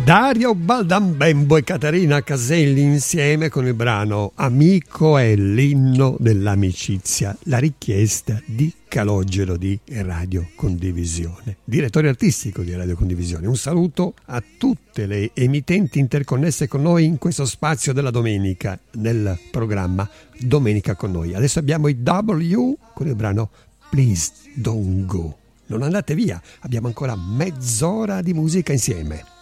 Dario Baldambembo e Caterina Caselli insieme con il brano Amico è l'inno dell'amicizia, la richiesta di Calogero di Radio Condivisione, direttore artistico di Radio Condivisione. Un saluto a tutte le emittenti interconnesse con noi in questo spazio della domenica nel programma Domenica con noi. Adesso abbiamo i W con il brano Please Don't Go. Non andate via, abbiamo ancora mezz'ora di musica insieme.